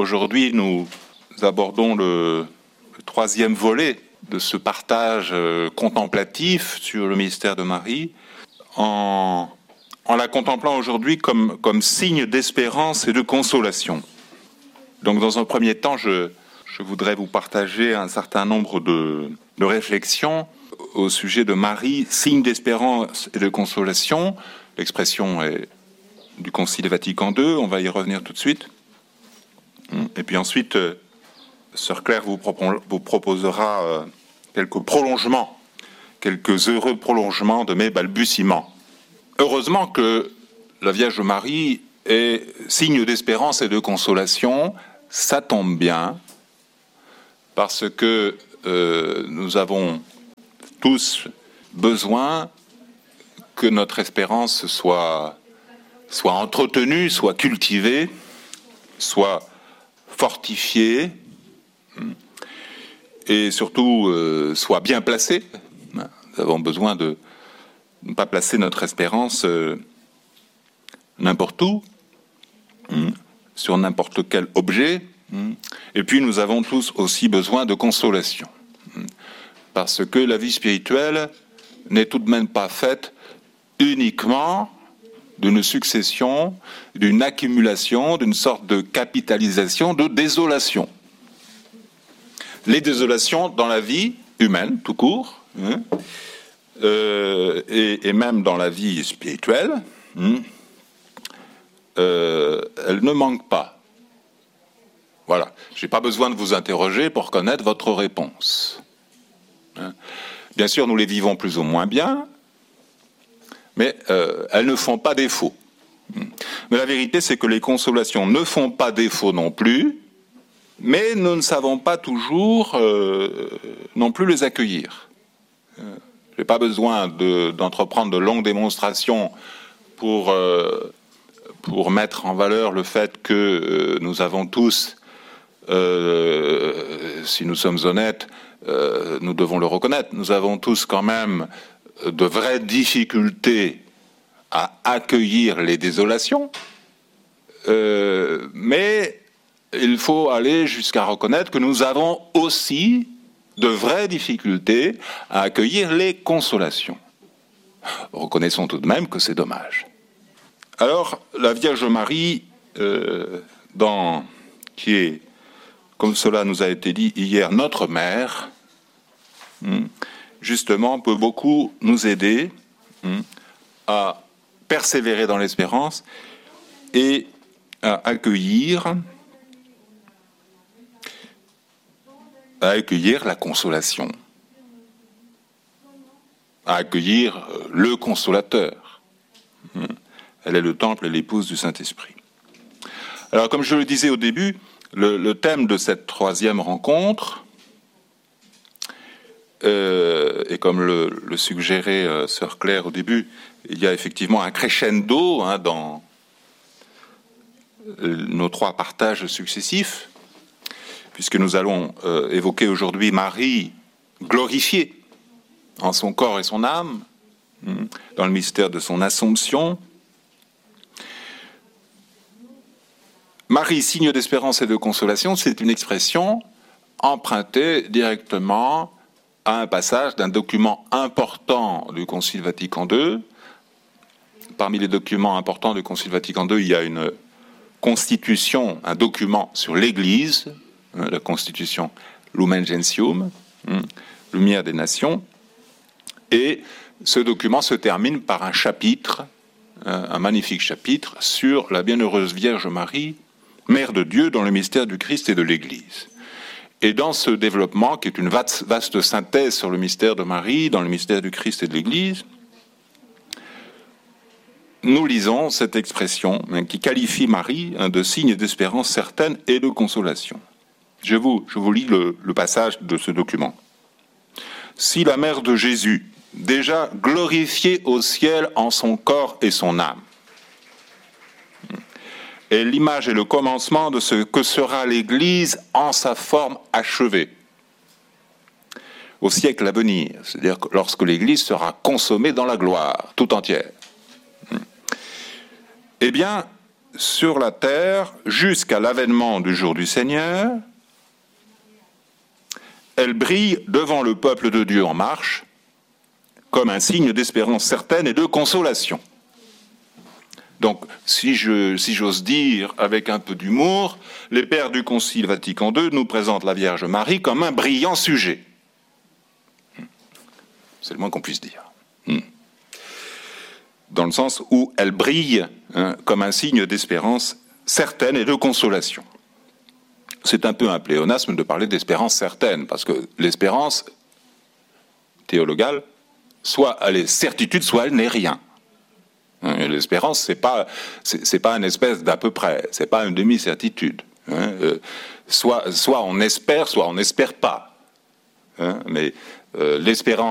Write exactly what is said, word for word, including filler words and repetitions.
Aujourd'hui, nous abordons le, le troisième volet de ce partage euh, contemplatif sur le mystère de Marie, en, en la contemplant aujourd'hui comme, comme signe d'espérance et de consolation. Donc, dans un premier temps, je, je voudrais vous partager un certain nombre de, de réflexions au sujet de Marie, signe d'espérance et de consolation. L'expression est du Concile Vatican deux, on va y revenir tout de suite. Et puis ensuite, euh, Sœur Claire vous, propos, vous proposera euh, quelques prolongements, quelques heureux prolongements de mes balbutiements. Heureusement que la Vierge Marie est signe d'espérance et de consolation, ça tombe bien, parce que euh, nous avons tous besoin que notre espérance soit, soit entretenue, soit cultivée, soit fortifiée et surtout euh, soit bien placée. Nous avons besoin de ne pas placer notre espérance euh, n'importe où, hein, sur n'importe quel objet. Hein. Et puis nous avons tous aussi besoin de consolation, hein, parce que la vie spirituelle n'est tout de même pas faite uniquement d'une succession, d'une accumulation, d'une sorte de capitalisation, de désolation. Les désolations dans la vie humaine, tout court, hein, euh, et, et même dans la vie spirituelle, hein, euh, elles ne manquent pas. Voilà, je n'ai pas besoin de vous interroger pour connaître votre réponse. Hein. Bien sûr, nous les vivons plus ou moins bien, mais euh, elles ne font pas défaut. Mais la vérité, c'est que les consolations ne font pas défaut non plus, mais nous ne savons pas toujours euh, non plus les accueillir. Euh, je n'ai pas besoin de, d'entreprendre de longues démonstrations pour, euh, pour mettre en valeur le fait que euh, nous avons tous, euh, si nous sommes honnêtes, euh, nous devons le reconnaître, nous avons tous quand même de vraies difficultés à accueillir les désolations, euh, mais il faut aller jusqu'à reconnaître que nous avons aussi de vraies difficultés à accueillir les consolations. Reconnaissons tout de même que c'est dommage. Alors, la Vierge Marie, euh, dans, qui est, comme cela nous a été dit hier, notre mère, hmm, justement, peut beaucoup nous aider hmm, à persévérer dans l'espérance et à accueillir, à accueillir la consolation, à accueillir le consolateur. Elle est le temple et l'épouse du Saint-Esprit. Alors, comme je le disais au début, le, le thème de cette troisième rencontre, Euh, et comme le, le suggérait euh, Sœur Claire au début, il y a effectivement un crescendo hein, dans euh, nos trois partages successifs, puisque nous allons euh, évoquer aujourd'hui Marie glorifiée en son corps et son âme, hein, dans le mystère de son Assomption. Marie, signe d'espérance et de consolation, c'est une expression empruntée directement à un passage d'un document important du Concile Vatican deux. Parmi les documents importants du Concile Vatican deux, il y a une constitution, un document sur l'Église, la constitution Lumen Gentium, Lumière des Nations, et ce document se termine par un chapitre, un magnifique chapitre sur la bienheureuse Vierge Marie, Mère de Dieu dans le mystère du Christ et de l'Église. Et dans ce développement, qui est une vaste synthèse sur le mystère de Marie, dans le mystère du Christ et de l'Église, nous lisons cette expression qui qualifie Marie de signe d'espérance certaine et de consolation. Je vous, je vous lis le, le passage de ce document. « Si la mère de Jésus, déjà glorifiée au ciel en son corps et son âme, est l'image et le commencement de ce que sera l'Église en sa forme achevée, au siècle à venir, c'est-à-dire lorsque l'Église sera consommée dans la gloire, tout entière. Eh bien, sur la terre jusqu'à l'avènement du jour du Seigneur. Elle brille devant le peuple de Dieu en marche, comme un signe d'espérance certaine et de consolation. Donc, si, je, si j'ose dire, avec un peu d'humour, les pères du Concile Vatican deux nous présentent la Vierge Marie comme un brillant sujet. C'est le moins qu'on puisse dire. Dans le sens où elle brille hein, comme un signe d'espérance certaine et de consolation. C'est un peu un pléonasme de parler d'espérance certaine, parce que l'espérance théologale, soit elle est certitude, soit elle n'est rien. Hein, l'espérance, c'est pas, c'est, c'est pas une espèce d'à peu près, c'est pas une demi-certitude. Hein, euh, soit, soit on espère, soit on n'espère pas. Hein, mais euh, l'espérance